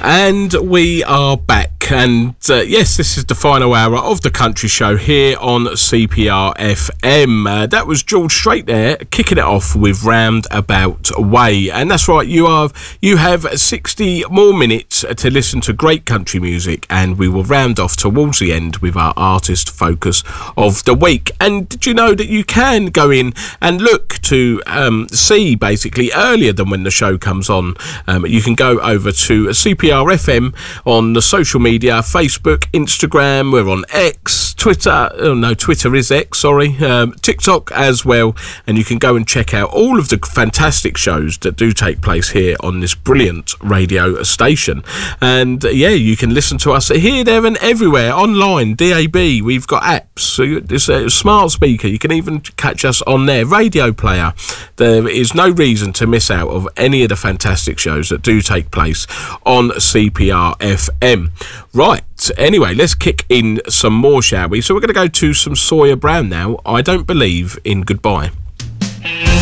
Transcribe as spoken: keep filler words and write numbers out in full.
And we are back, and uh, yes, this is the final hour of the Country Show here on C P R F M. Uh, that was George Strait there, kicking it off with Roundabout Way, and that's right, you have you have sixty more minutes to listen to great country music, and we will round off towards the end with our artist focus of the week. And did you know that you can go in and look to um, see basically earlier than when the show comes on? Um, you can go over to C P R F M on the social media, Facebook, Instagram, we're on X, Twitter, oh no, Twitter is X, sorry, um, TikTok as well, and you can go and check out all of the fantastic shows that do take place here on this brilliant radio station. And uh, yeah, you can listen to us here, there and everywhere, online, D A B, we've got apps, so it's a smart speaker, you can even catch us on there, radio player. There is no reason to miss out of any of the fantastic shows that do take place on C P R F M. Right, anyway, let's kick in some more, shall we? So we're going to go to some Sawyer Brown now. I Don't Believe in Goodbye.